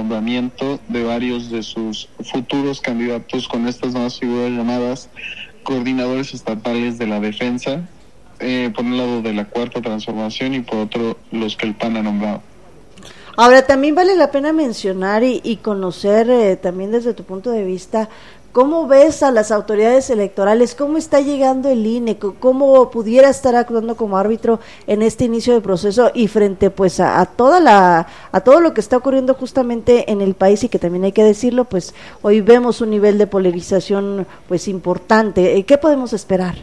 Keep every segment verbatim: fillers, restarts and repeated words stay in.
nombramiento de varios de sus futuros candidatos con estas nuevas figuras llamadas coordinadores estatales de la defensa, eh, por un lado de la Cuarta Transformación y por otro los que el P A N ha nombrado. Ahora, también vale la pena mencionar y, y conocer eh, también desde tu punto de vista, ¿cómo ves a las autoridades electorales? ¿Cómo está llegando el I N E? ¿Cómo pudiera estar actuando como árbitro en este inicio de proceso y frente pues a, a toda la a todo lo que está ocurriendo justamente en el país y que también hay que decirlo, pues hoy vemos un nivel de polarización pues importante? ¿Qué podemos esperar?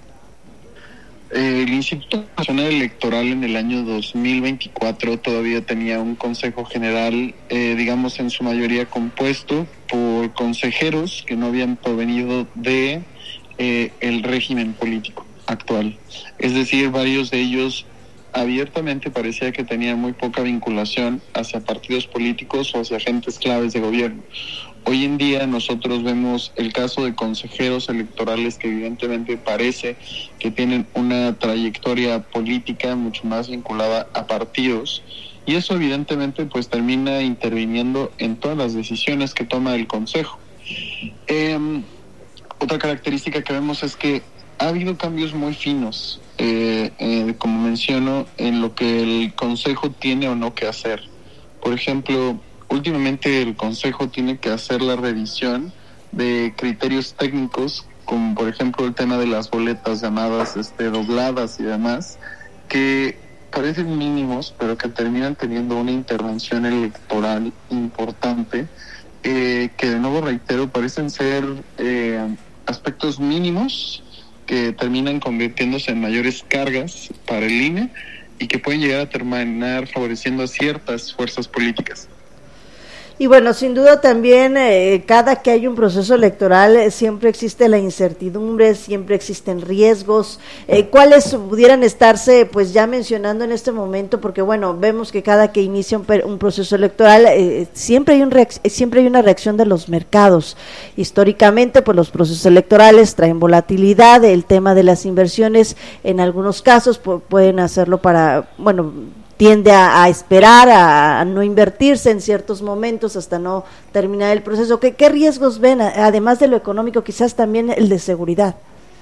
El Instituto Nacional Electoral en el año dos mil veinticuatro todavía tenía un Consejo General, eh, digamos en su mayoría compuesto por consejeros que no habían provenido de eh, el régimen político actual. Es decir, varios de ellos abiertamente parecía que tenían muy poca vinculación hacia partidos políticos o hacia agentes claves de gobierno. Hoy en día nosotros vemos el caso de consejeros electorales que evidentemente parece que tienen una trayectoria política mucho más vinculada a partidos, y eso evidentemente pues termina interviniendo en todas las decisiones que toma el Consejo. Eh, otra característica que vemos es que ha habido cambios muy finos, eh, eh, como menciono, en lo que el Consejo tiene o no que hacer. Por ejemplo, últimamente el Consejo tiene que hacer la revisión de criterios técnicos, como por ejemplo el tema de las boletas llamadas este, dobladas y demás, que parecen mínimos, pero que terminan teniendo una intervención electoral importante, eh, que de nuevo reitero, parecen ser eh, aspectos mínimos que terminan convirtiéndose en mayores cargas para el I N E y que pueden llegar a terminar favoreciendo a ciertas fuerzas políticas. Y bueno, sin duda también eh, cada que hay un proceso electoral eh, siempre existe la incertidumbre, siempre existen riesgos, eh, ¿cuáles pudieran estarse pues ya mencionando en este momento? Porque bueno, vemos que cada que inicia un, un proceso electoral eh, siempre hay un reac- siempre hay una reacción de los mercados. Históricamente pues los procesos electorales traen volatilidad, el tema de las inversiones en algunos casos pu- pueden hacerlo para, bueno, tiende a, a esperar, a, a no invertirse en ciertos momentos hasta no terminar el proceso. ¿Qué, qué riesgos ven, además de lo económico, quizás también el de seguridad?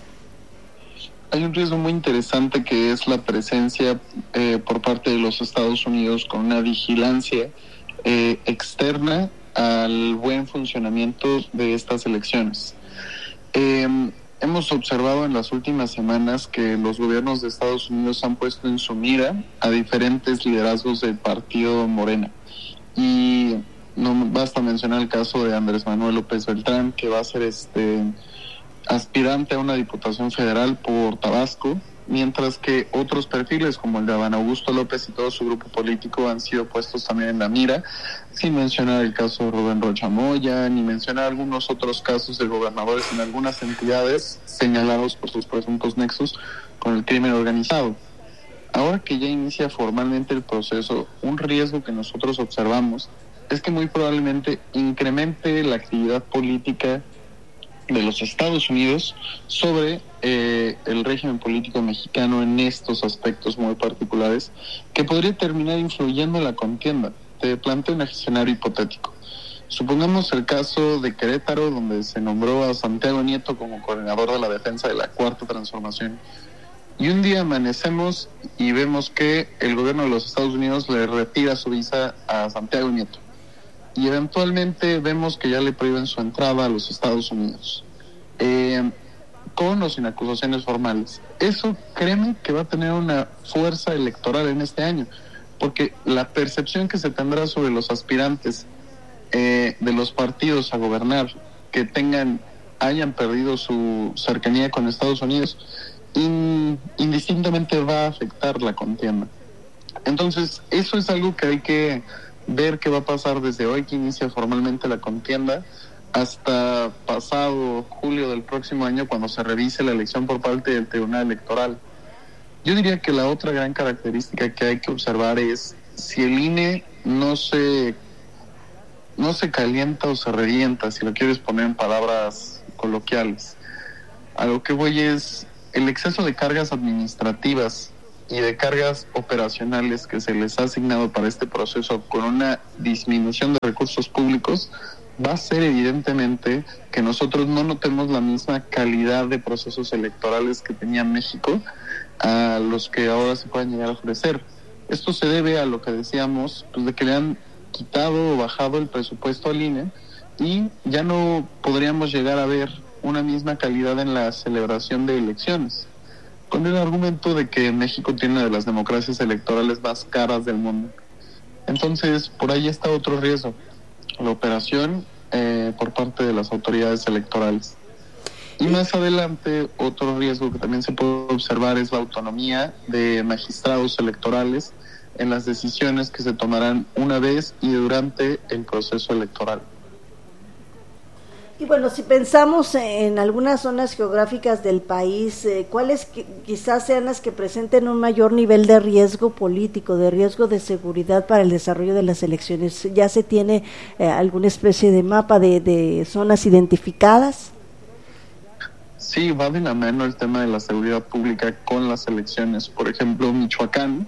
Hay un riesgo muy interesante que es la presencia eh, por parte de los Estados Unidos con una vigilancia eh, externa al buen funcionamiento de estas elecciones. Eh, Hemos observado en las últimas semanas que los gobiernos de Estados Unidos han puesto en su mira a diferentes liderazgos del partido Morena. Y no basta mencionar el caso de Andrés Manuel López Beltrán, que va a ser este aspirante a una diputación federal por Tabasco, mientras que otros perfiles como el de Adán Augusto López y todo su grupo político han sido puestos también en la mira, sin mencionar el caso de Rubén Rocha Moya, ni mencionar algunos otros casos de gobernadores en algunas entidades señalados por sus presuntos nexos con el crimen organizado. Ahora que ya inicia formalmente el proceso, un riesgo que nosotros observamos es que muy probablemente incremente la actividad política de los Estados Unidos sobre eh, el régimen político mexicano en estos aspectos muy particulares, que podría terminar influyendo en la contienda. Te planteo un escenario hipotético. Supongamos el caso de Querétaro, donde se nombró a Santiago Nieto como coordinador de la defensa de la Cuarta Transformación. Y un día amanecemos y vemos que el gobierno de los Estados Unidos le retira su visa a Santiago Nieto. Y eventualmente vemos que ya le prohíben su entrada a los Estados Unidos, eh, con o sin acusaciones formales. Eso, créeme, que va a tener una fuerza electoral en este año, porque la percepción que se tendrá sobre los aspirantes eh, de los partidos a gobernar que tengan, hayan perdido su cercanía con Estados Unidos, in, indistintamente va a afectar la contienda. Entonces, eso es algo que hay que ver qué va a pasar desde hoy que inicia formalmente la contienda hasta pasado julio del próximo año, cuando se revise la elección por parte del Tribunal Electoral. Yo diría que la otra gran característica que hay que observar es si el I N E no se no se calienta o se revienta, si lo quieres poner en palabras coloquiales. A lo que voy es el exceso de cargas administrativas y de cargas operacionales que se les ha asignado para este proceso con una disminución de recursos públicos, va a ser evidentemente que nosotros no notemos la misma calidad de procesos electorales que tenía México a los que ahora se pueden llegar a ofrecer. Esto se debe a lo que decíamos, pues de que le han quitado o bajado el presupuesto al I N E y ya no podríamos llegar a ver una misma calidad en la celebración de elecciones, con el argumento de que México tiene una de las democracias electorales más caras del mundo. Entonces, por ahí está otro riesgo, la operación eh, por parte de las autoridades electorales. Y más adelante, otro riesgo que también se puede observar es la autonomía de magistrados electorales en las decisiones que se tomarán una vez y durante el proceso electoral. Y bueno, si pensamos en algunas zonas geográficas del país, eh, ¿cuáles que, quizás sean las que presenten un mayor nivel de riesgo político, de riesgo de seguridad para el desarrollo de las elecciones? ¿Ya se tiene eh, alguna especie de mapa de, de zonas identificadas? Sí, va de la mano el tema de la seguridad pública con las elecciones. Por ejemplo, Michoacán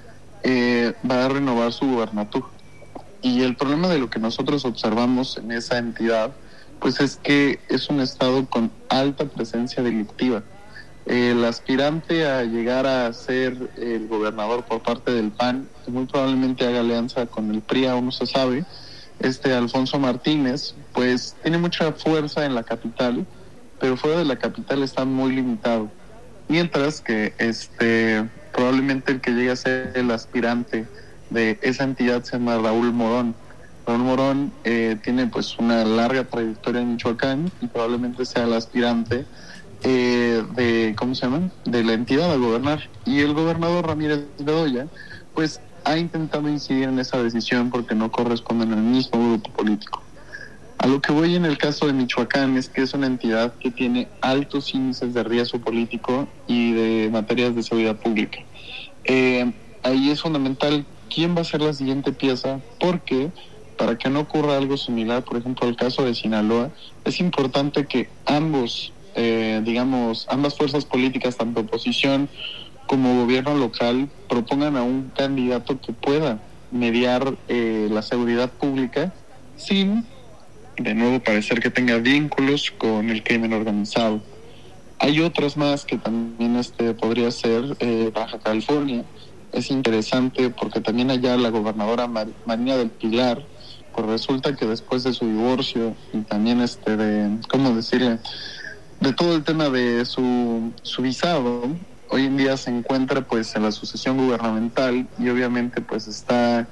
eh, va a renovar su gubernatura. Y el problema de lo que nosotros observamos en esa entidad pues es que es un estado con alta presencia delictiva. El aspirante a llegar a ser el gobernador por parte del P A N, que muy probablemente haga alianza con el P R I, aún no se sabe, este Alfonso Martínez, pues tiene mucha fuerza en la capital, pero fuera de la capital está muy limitado. Mientras que este probablemente el que llegue a ser el aspirante de esa entidad se llama Raúl Morón. Raúl Morón eh, tiene pues una larga trayectoria en Michoacán y probablemente sea el aspirante eh, de, ¿cómo se llama?, de la entidad a gobernar. Y el gobernador Ramírez Bedoya pues ha intentado incidir en esa decisión porque no corresponden al mismo grupo político. A lo que voy en el caso de Michoacán es que es una entidad que tiene altos índices de riesgo político y de materias de seguridad pública. Eh, ahí es fundamental quién va a ser la siguiente pieza, porque para que no ocurra algo similar, por ejemplo, al caso de Sinaloa, es importante que ambos, eh, digamos, ambas fuerzas políticas, tanto oposición como gobierno local, propongan a un candidato que pueda mediar eh, la seguridad pública sin, de nuevo, parecer que tenga vínculos con el crimen organizado. Hay otras más que también este podría ser eh, Baja California. Es interesante porque también allá la gobernadora Mar- Marina del Pilar, pues resulta que después de su divorcio y también este de, ¿cómo decirle?, de todo el tema de su, su visado, hoy en día se encuentra pues en la sucesión gubernamental y obviamente pues está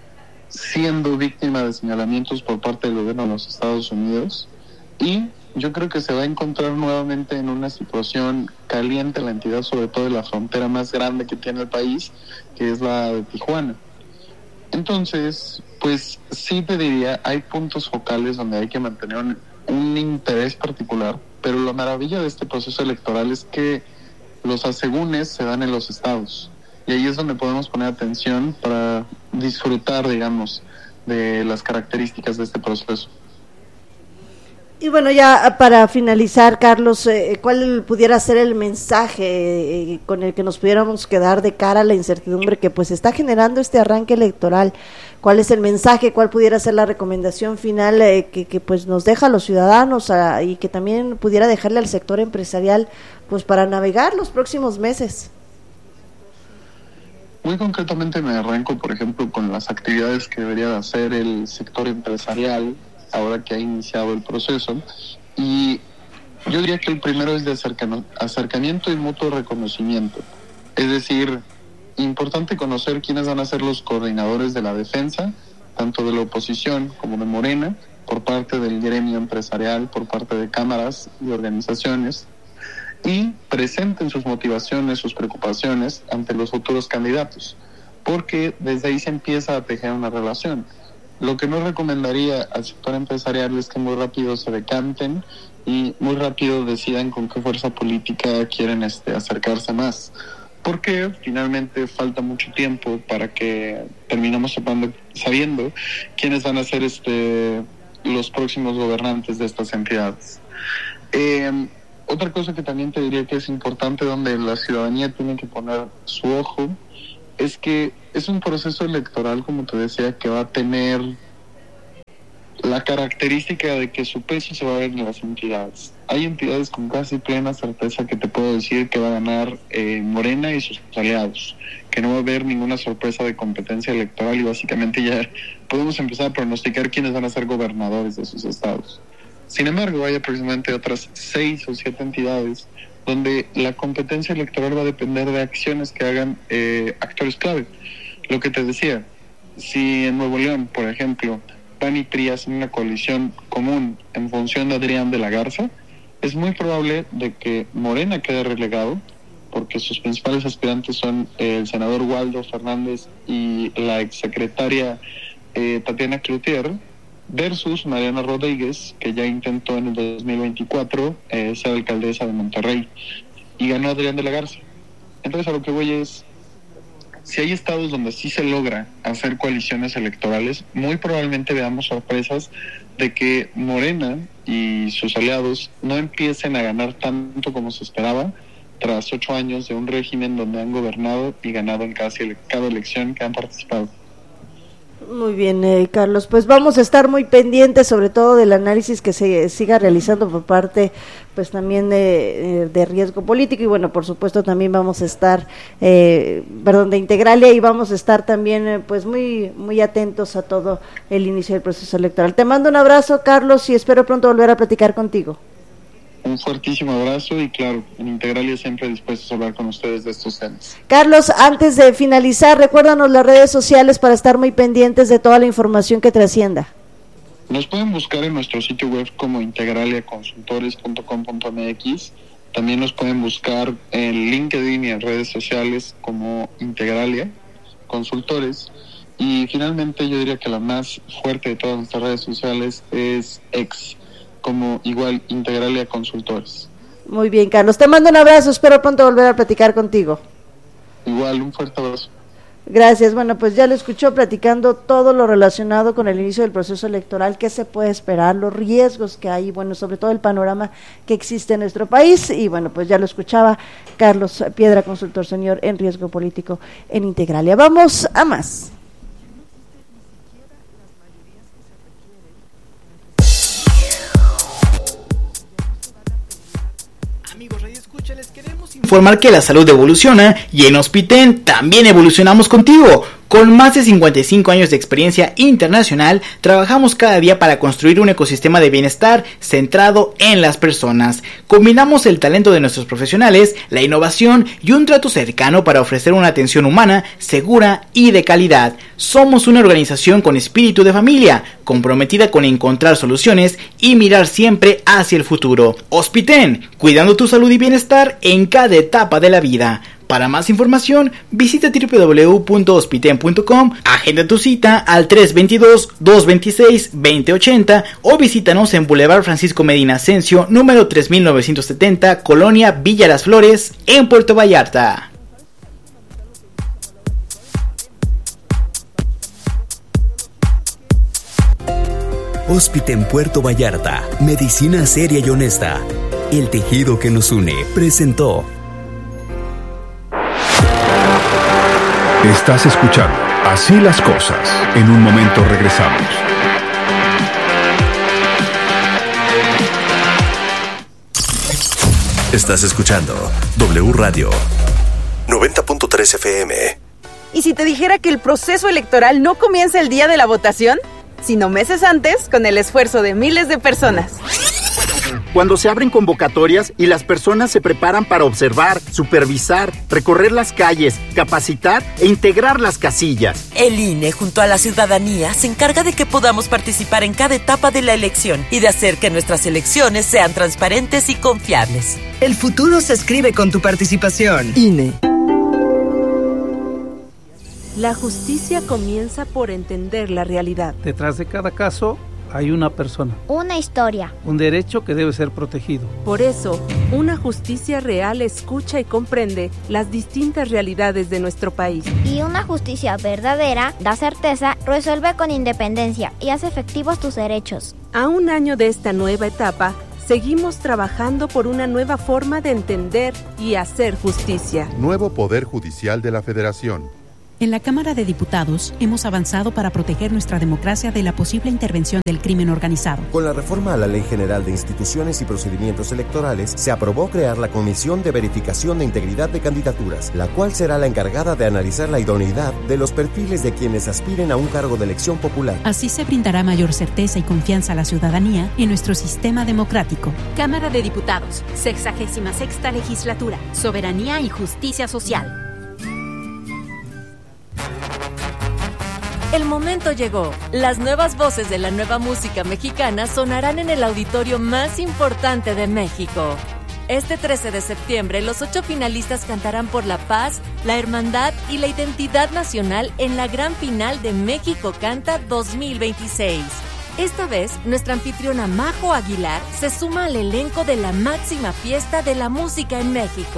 siendo víctima de señalamientos por parte del gobierno de los Estados Unidos, y yo creo que se va a encontrar nuevamente en una situación caliente la entidad, sobre todo en la frontera más grande que tiene el país, que es la de Tijuana. Entonces, pues sí te diría, hay puntos focales donde hay que mantener un, un interés particular, pero la maravilla de este proceso electoral es que los asegúnes se dan en los estados, y ahí es donde podemos poner atención para disfrutar, digamos, de las características de este proceso. Y bueno, ya para finalizar, Carlos, eh, ¿cuál pudiera ser el mensaje eh, con el que nos pudiéramos quedar de cara a la incertidumbre que pues está generando este arranque electoral? ¿Cuál es el mensaje? ¿Cuál pudiera ser la recomendación final eh, que, que pues nos deja a los ciudadanos a, y que también pudiera dejarle al sector empresarial pues para navegar los próximos meses? Muy concretamente me arranco, por ejemplo, con las actividades que debería hacer el sector empresarial ahora que ha iniciado el proceso, y yo diría que el primero es de acercan- acercamiento y mutuo reconocimiento. Es decir, importante conocer quiénes van a ser los coordinadores de la defensa, tanto de la oposición como de Morena, por parte del gremio empresarial, por parte de cámaras y organizaciones, y presenten sus motivaciones, sus preocupaciones ante los futuros candidatos, porque desde ahí se empieza a tejer una relación. Lo que no recomendaría al sector empresarial es que muy rápido se decanten y muy rápido decidan con qué fuerza política quieren este, acercarse más, porque finalmente falta mucho tiempo para que terminemos sabiendo, sabiendo quiénes van a ser este, los próximos gobernantes de estas entidades. Eh, otra cosa que también te diría que es importante, donde la ciudadanía tiene que poner su ojo, es que es un proceso electoral, como te decía, que va a tener la característica de que su peso se va a ver en las entidades. Hay entidades con casi plena certeza que te puedo decir que va a ganar eh, Morena y sus aliados, que no va a haber ninguna sorpresa de competencia electoral y básicamente ya podemos empezar a pronosticar quiénes van a ser gobernadores de esos estados. Sin embargo, hay aproximadamente otras seis o siete entidades donde la competencia electoral va a depender de acciones que hagan eh, actores clave. Lo que te decía, si en Nuevo León, por ejemplo, P A N y P R I hacen una coalición común en función de Adrián de la Garza, es muy probable de que Morena quede relegado, porque sus principales aspirantes son eh, el senador Waldo Fernández y la exsecretaria eh, Tatiana Cloutier, versus Mariana Rodríguez, que ya intentó en el dos mil veinticuatro eh, ser alcaldesa de Monterrey, y ganó Adrián de la Garza. Entonces, a lo que voy es, si hay estados donde sí se logra hacer coaliciones electorales, muy probablemente veamos sorpresas de que Morena y sus aliados no empiecen a ganar tanto como se esperaba tras ocho años de un régimen donde han gobernado y ganado en casi ele- cada elección que han participado. Muy bien, eh, Carlos, pues vamos a estar muy pendientes sobre todo del análisis que se siga realizando por parte pues también de, de riesgo político y bueno, por supuesto también vamos a estar eh, perdón, de Integralia y vamos a estar también eh, pues muy muy atentos a todo el inicio del proceso electoral. Te mando un abrazo, Carlos, y espero pronto volver a platicar contigo. Un fuertísimo abrazo y claro, en Integralia siempre dispuestos a hablar con ustedes de estos temas. Carlos, antes de finalizar, recuérdanos las redes sociales para estar muy pendientes de toda la información que trascienda. Nos pueden buscar en nuestro sitio web como integralia consultores punto com punto m x. También nos pueden buscar en LinkedIn y en redes sociales como Integralia Consultores. Y finalmente yo diría que la más fuerte de todas nuestras redes sociales es X, como igual Integralia Consultores. Muy bien, Carlos, te mando un abrazo, espero pronto volver a platicar contigo. Igual, un fuerte abrazo. Gracias, bueno, pues ya lo escuchó platicando todo lo relacionado con el inicio del proceso electoral, qué se puede esperar, los riesgos que hay, bueno, sobre todo el panorama que existe en nuestro país, y bueno, pues ya lo escuchaba Carlos Piedra, consultor senior en riesgo político en Integralia. Vamos a más. Les queremos informar que la salud evoluciona y en Hospiten también evolucionamos contigo. Con más de cincuenta y cinco años de experiencia internacional, trabajamos cada día para construir un ecosistema de bienestar centrado en las personas. Combinamos el talento de nuestros profesionales, la innovación y un trato cercano para ofrecer una atención humana, segura y de calidad. Somos una organización con espíritu de familia, comprometida con encontrar soluciones y mirar siempre hacia el futuro. Hospiten, cuidando tu salud y bienestar en cada etapa de la vida. Para más información, visita doble u doble u doble u punto hospiten punto com, agenda tu cita al tres dos dos, dos dos seis, dos cero ocho cero o visítanos en Boulevard Francisco Medina Ascencio, número tres mil novecientos setenta, Colonia Villa Las Flores, en Puerto Vallarta. Hospiten Puerto Vallarta, medicina seria y honesta. El tejido que nos une presentó. Estás escuchando Así las Cosas. En un momento regresamos. Estás escuchando W Radio noventa punto tres F M. ¿Y si te dijera que el proceso electoral no comienza el día de la votación, sino meses antes, con el esfuerzo de miles de personas? Cuando se abren convocatorias y las personas se preparan para observar, supervisar, recorrer las calles, capacitar e integrar las casillas. El I N E, junto a la ciudadanía, se encarga de que podamos participar en cada etapa de la elección y de hacer que nuestras elecciones sean transparentes y confiables. El futuro se escribe con tu participación. I N E. La justicia comienza por entender la realidad. Detrás de cada caso hay una persona. Una historia. Un derecho que debe ser protegido. Por eso, una justicia real escucha y comprende las distintas realidades de nuestro país. Y una justicia verdadera da certeza, resuelve con independencia y hace efectivos tus derechos. A un año de esta nueva etapa, seguimos trabajando por una nueva forma de entender y hacer justicia. Nuevo Poder Judicial de la Federación. En la Cámara de Diputados hemos avanzado para proteger nuestra democracia de la posible intervención del crimen organizado. Con la reforma a la Ley General de Instituciones y Procedimientos Electorales, se aprobó crear la Comisión de Verificación de Integridad de Candidaturas, la cual será la encargada de analizar la idoneidad de los perfiles de quienes aspiren a un cargo de elección popular. Así se brindará mayor certeza y confianza a la ciudadanía en nuestro sistema democrático. Cámara de Diputados, sexagésima sexta legislatura, soberanía y justicia social. El momento llegó. Las nuevas voces de la nueva música mexicana sonarán en el auditorio más importante de México. Este trece de septiembre, los ocho finalistas cantarán por la paz, la hermandad y la identidad nacional en la gran final de México Canta dos mil veintiséis. Esta vez, nuestra anfitriona Majo Aguilar se suma al elenco de la máxima fiesta de la música en México.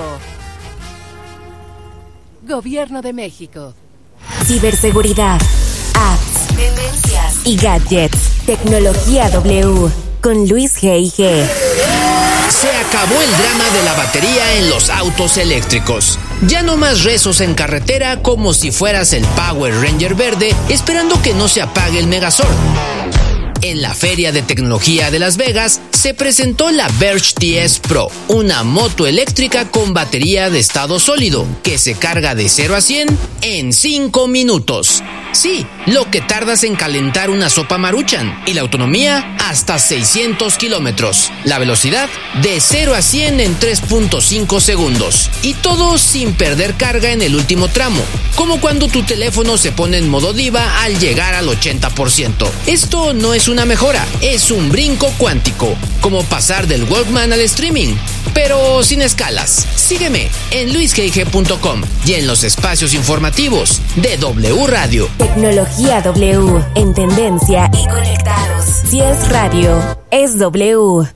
Gobierno de México. Ciberseguridad, apps, tendencias y gadgets. Tecnología W con Luis G I G. Se acabó el drama de la batería en los autos eléctricos. Ya no más rezos en carretera como si fueras el Power Ranger verde esperando que no se apague el Megazord. En la Feria de Tecnología de Las Vegas se presentó la Verge T S Pro, una moto eléctrica con batería de estado sólido que se carga de cero a cien en cinco minutos. Sí, lo que tardas en calentar una sopa Maruchan, y la autonomía hasta seiscientos kilómetros. La velocidad de cero a cien en tres punto cinco segundos. Y todo sin perder carga en el último tramo, como cuando tu teléfono se pone en modo diva al llegar al ochenta por ciento. Esto no es una mejora, es un brinco cuántico, como pasar del Walkman al streaming, pero sin escalas. Sígueme en luis g i g punto com y en los espacios informativos de W Radio. Tecnología W, en tendencia y conectados. Si es radio, es W.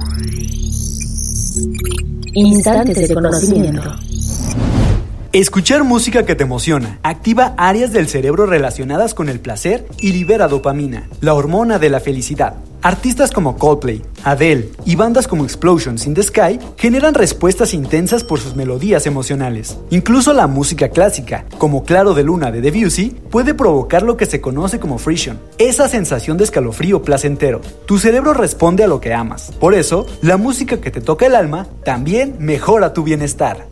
Instantes de conocimiento. Escuchar música que te emociona activa áreas del cerebro relacionadas con el placer y libera dopamina, la hormona de la felicidad. Artistas como Coldplay, Adele y bandas como Explosions in the Sky generan respuestas intensas por sus melodías emocionales. Incluso la música clásica, como Claro de Luna de Debussy, puede provocar lo que se conoce como frisson, esa sensación de escalofrío placentero. Tu cerebro responde a lo que amas. Por eso, la música que te toca el alma también mejora tu bienestar.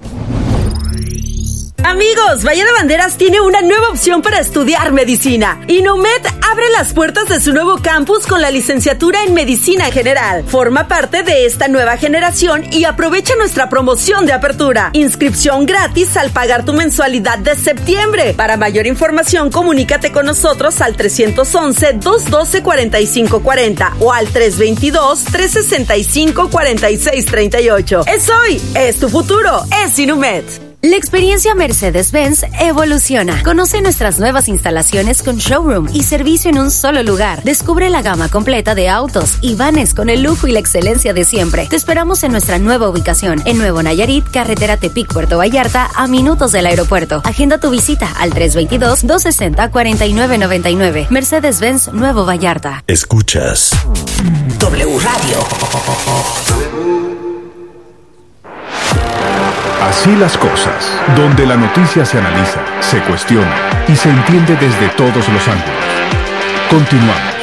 Amigos, Bahía de Banderas tiene una nueva opción para estudiar medicina. Inumet abre las puertas de su nuevo campus con la licenciatura en Medicina en General. Forma parte de esta nueva generación y aprovecha nuestra promoción de apertura. Inscripción gratis al pagar tu mensualidad de septiembre. Para mayor información, comunícate con nosotros al tres once, dos doce, cuarenta y cinco cuarenta o al tres veintidós, tres sesenta y cinco, cuarenta y seis treinta y ocho. Es hoy, es tu futuro, es Inumet. La experiencia Mercedes-Benz evoluciona. Conoce nuestras nuevas instalaciones con showroom y servicio en un solo lugar. Descubre la gama completa de autos y vanes con el lujo y la excelencia de siempre. Te esperamos en nuestra nueva ubicación, en Nuevo Nayarit, carretera Tepic, Puerto Vallarta, a minutos del aeropuerto. Agenda tu visita al tres veintidós, dos sesenta, cuarenta y nueve noventa y nueve. Mercedes-Benz Nuevo Vallarta. Escuchas W Radio. Así las cosas, donde la noticia se analiza, se cuestiona y se entiende desde todos los ángulos. Continuamos.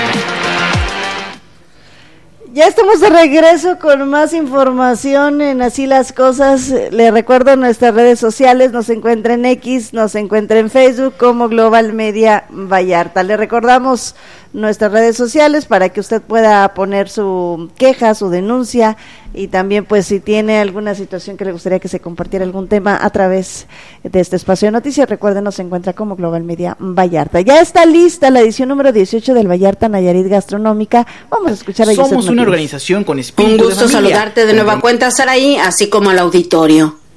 Ya estamos de regreso con más información en Así las Cosas. Le recuerdo nuestras redes sociales, nos encuentra en X, nos encuentra en Facebook como Global Media Vallarta. Le recordamos nuestras redes sociales para que usted pueda poner su queja, su denuncia y también pues si tiene alguna situación que le gustaría que se compartiera algún tema a través de este espacio de noticias, recuerden, nos encuentra como Global Media Vallarta. Ya está lista la edición número dieciocho del Vallarta Nayarit Gastronómica. Vamos a escuchar a Somos una organización con espíritu Un gusto de familia. saludarte de nueva cuenta, Saraí, así como al auditorio.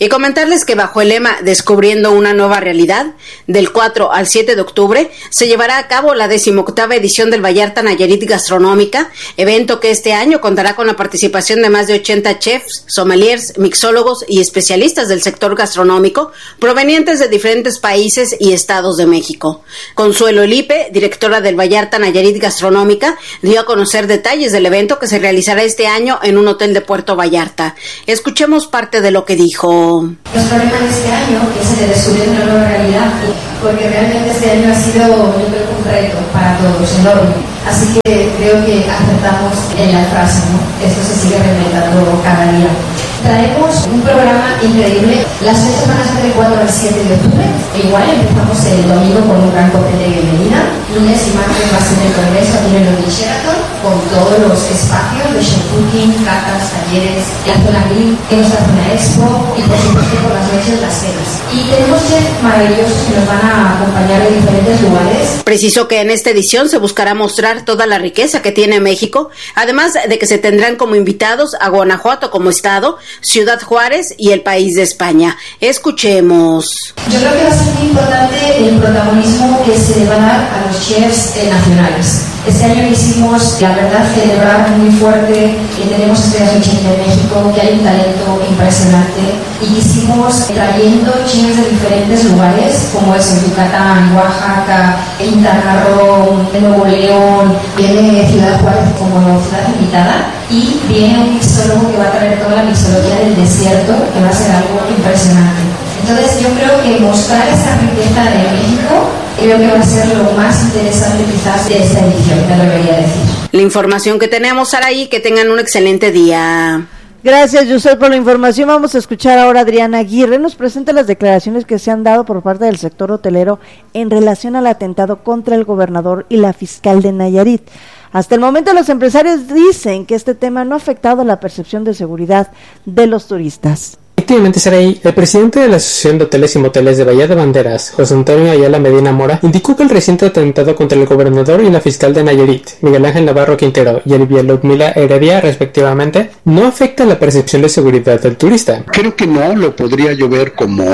Y comentarles que bajo el lema Descubriendo una nueva realidad, del cuatro al siete de octubre, se llevará a cabo la decimoctava edición del Vallarta Nayarit Gastronómica, evento que este año contará con la participación de más de ochenta chefs, sommeliers, mixólogos y especialistas del sector gastronómico, provenientes de diferentes países y estados de México. Consuelo Elipe, directora del Vallarta Nayarit Gastronómica, dio a conocer detalles del evento que se realizará este año en un hotel de Puerto Vallarta. Escuchemos parte de lo que dijo. Nuestro lema de este año es el de descubrir una nueva realidad, porque realmente este año ha sido, yo creo, un reto para todos, enorme. Así que creo que acertamos en la frase, ¿no? Esto se sigue reinventando cada día. Traemos un programa increíble. Las fechas van a ser del cuatro al siete de octubre. Igual empezamos el domingo con un gran cóctel de bienvenida. Lunes y martes va a ser el congreso aquí en el Hotel Sheraton, con todos los espacios de chef cooking, catas, talleres, la zona grill, nuestra zona expo y por supuesto por las noches las cenas. Y tenemos chefs maravillosos que nos van a acompañar de diferentes lugares. Precisó que en esta edición se buscará mostrar toda la riqueza que tiene México, además de que se tendrán como invitados a Guanajuato como estado, Ciudad Juárez y el país de España. Escuchemos. Yo creo que va a ser muy importante el protagonismo que se le va a dar a los chefs eh, nacionales. Este año quisimos, la verdad, celebrar muy fuerte que tenemos estrellas Michelin de México, que hay un talento impresionante, y quisimos trayendo chefs de diferentes lugares, como es en Yucatán, Oaxaca, Quintana Roo, Nuevo León, viene Ciudad Juárez como ciudad invitada, y viene un mixólogo que va a traer toda la mixología del desierto, que va a ser algo impresionante. Entonces yo creo que mostrar esa riqueza de México creo que va a ser lo más interesante quizás de esta edición, me debería decir. La información que tenemos, Saraí, que tengan un excelente día. Gracias, Yusel, por la información. Vamos a escuchar ahora a Adriana Aguirre. Nos presenta las declaraciones que se han dado por parte del sector hotelero en relación al atentado contra el gobernador y la fiscal de Nayarit. Hasta el momento los empresarios dicen que este tema no ha afectado la percepción de seguridad de los turistas. Efectivamente, Saraí, el presidente de la Asociación de Hoteles y Moteles de Bahía de Banderas, José Antonio Ayala Medina Mora, indicó que el reciente atentado contra el gobernador y la fiscal de Nayarit, Miguel Ángel Navarro Quintero y Elvia Ludmila Heredia, respectivamente, no afecta la percepción de seguridad del turista. Creo que no, lo podría yo ver como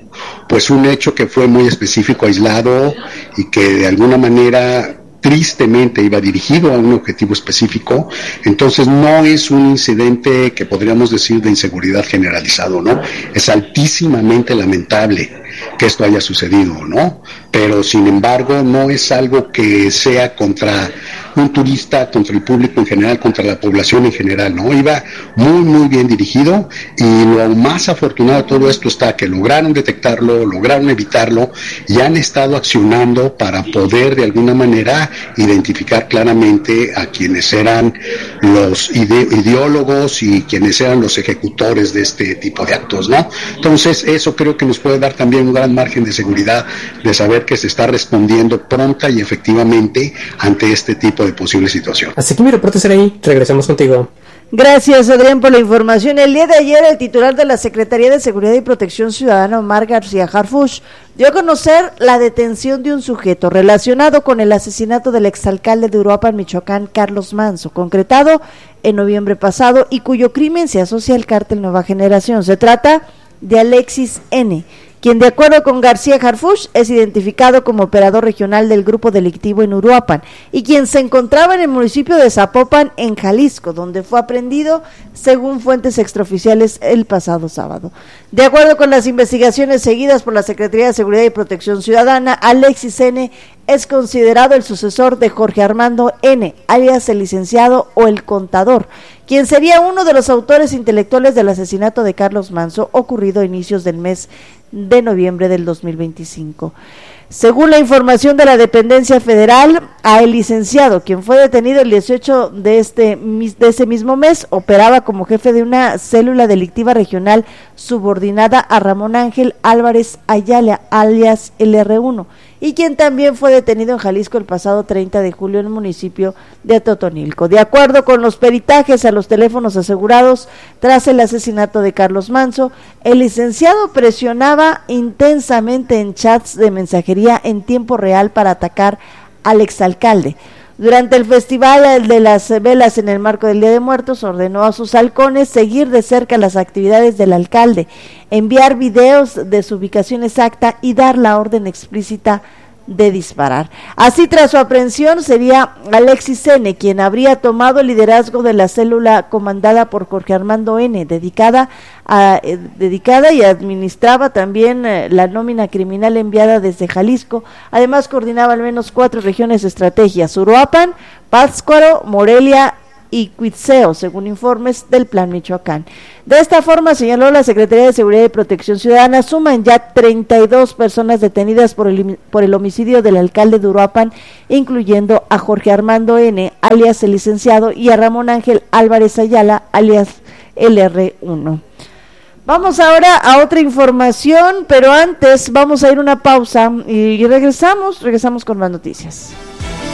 pues un hecho que fue muy específico, aislado y que de alguna manera tristemente iba dirigido a un objetivo específico. Entonces no es un incidente que podríamos decir de inseguridad generalizado, ¿no? Es altísimamente lamentable que esto haya sucedido, ¿no? Pero sin embargo no es algo que sea contra un turista, contra el público en general, contra la población en general, ¿no? Iba muy muy bien dirigido, y lo más afortunado de todo esto está que lograron detectarlo, lograron evitarlo y han estado accionando para poder de alguna manera identificar claramente a quienes eran los ide- ideólogos y quienes eran los ejecutores de este tipo de actos, ¿no? Entonces eso creo que nos puede dar también un gran margen de seguridad de saber que se está respondiendo pronta y efectivamente ante este tipo de posible situación. Así que mi reporte será ahí, regresamos contigo. Gracias, Adrián, por la información. El día de ayer, el titular de la Secretaría de Seguridad y Protección Ciudadana, Omar García Harfuch, dio a conocer la detención de un sujeto relacionado con el asesinato del exalcalde de Uruapan, Michoacán, Carlos Manso, concretado en noviembre pasado, y cuyo crimen se asocia al cártel Nueva Generación. Se trata de Alexis N., quien de acuerdo con García Harfuch es identificado como operador regional del grupo delictivo en Uruapan y quien se encontraba en el municipio de Zapopan, en Jalisco, donde fue aprehendido según fuentes extraoficiales el pasado sábado. De acuerdo con las investigaciones seguidas por la Secretaría de Seguridad y Protección Ciudadana, Alexis N. es considerado el sucesor de Jorge Armando N., alias el licenciado o el contador, quien sería uno de los autores intelectuales del asesinato de Carlos Manso ocurrido a inicios del mes de noviembre del dos mil veinticinco. Según la información de la dependencia federal, a el licenciado, quien fue detenido el dieciocho de este de ese mismo mes, operaba como jefe de una célula delictiva regional subordinada a Ramón Ángel Álvarez Ayala, alias el erre uno, y quien también fue detenido en Jalisco el pasado treinta de julio en el municipio de Totonilco. De acuerdo con los peritajes a los teléfonos asegurados tras el asesinato de Carlos Manso, el licenciado presionaba intensamente en chats de mensajería en tiempo real para atacar al exalcalde. Durante el festival de las velas en el marco del Día de Muertos, ordenó a sus halcones seguir de cerca las actividades del alcalde, enviar videos de su ubicación exacta y dar la orden explícita de disparar. Así, tras su aprehensión, sería Alexis N. quien habría tomado el liderazgo de la célula comandada por Jorge Armando N., dedicada a, eh, dedicada y administraba también eh, la nómina criminal enviada desde Jalisco. Además, coordinaba al menos cuatro regiones de estrategias: Uruapan, Pátzcuaro, Morelia y Cuitzeo, según informes del Plan Michoacán. De esta forma, señaló la Secretaría de Seguridad y Protección Ciudadana, suman ya treinta y dos personas detenidas por el, por el homicidio del alcalde de Uruapan, incluyendo a Jorge Armando N., alias el licenciado, y a Ramón Ángel Álvarez Ayala, alias el erre uno. Vamos ahora a otra información, pero antes vamos a ir a una pausa y regresamos, regresamos con más noticias.